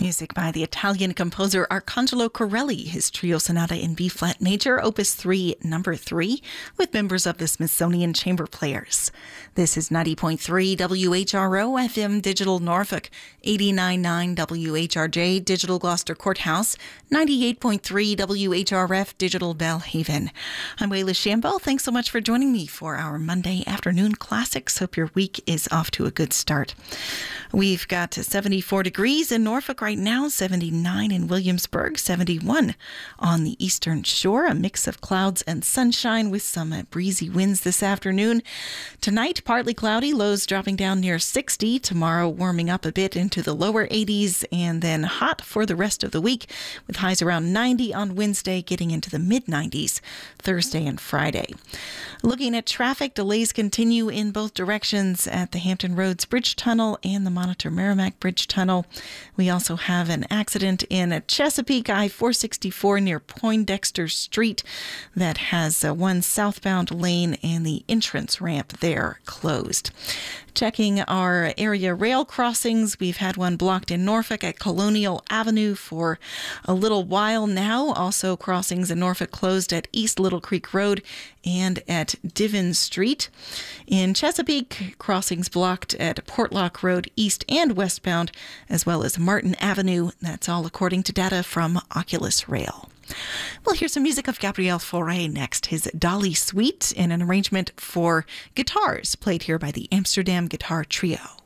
Music by the Italian composer Arcangelo Corelli, his trio sonata in B-flat major, Opus 3, number 3, with members of the Smithsonian Chamber Players. This is 90.3 WHRO FM Digital Norfolk, 89.9 WHRJ Digital Gloucester Courthouse, 98.3 WHRF Digital Bellhaven. I'm Wayla Shambo. Thanks so much for joining me for our Monday afternoon classics. Hope your week is off to a good start. We've got 74 degrees in Norfolk right now, 79 in Williamsburg, 71 on the eastern shore, a mix of clouds and sunshine with some breezy winds this afternoon. Tonight, partly cloudy, lows dropping down near 60. Tomorrow, warming up a bit into the lower 80s, and then hot for the rest of the week with highs around 90 on Wednesday, getting into the mid-90s Thursday and Friday. Looking at traffic, delays continue in both directions at the Hampton Roads Bridge Tunnel and the Monitor Merrimack Bridge Tunnel. We also have an accident in Chesapeake, I-464 near Poindexter Street that has one southbound lane and the entrance ramp there closed. Checking our area rail crossings, we've had one blocked in Norfolk at Colonial Avenue for a little while now. Also crossings in Norfolk closed at East Little Creek Road and at Divin Street. In Chesapeake, crossings blocked at Portlock Road East and westbound, as well as Martin Avenue. That's all according to data from Oculus Rail. We'll hear some music of Gabriel Fauré next, his Dolly Suite, in an arrangement for guitars played here by the Amsterdam Guitar Trio.